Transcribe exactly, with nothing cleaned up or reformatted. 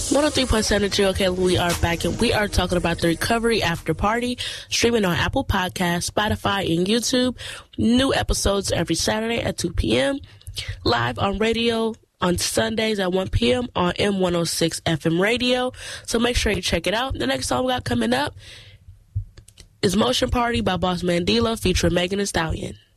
one oh three point seven G O K, we are back, and we are talking about the Recovery After Party, streaming on Apple Podcasts, Spotify, and YouTube. New episodes every Saturday at two p.m., live on radio on Sundays at one p.m. on M one oh six F M radio. So make sure you check it out. The next song we got coming up is Motion Party by Boss Mandela featuring Megan Thee Stallion.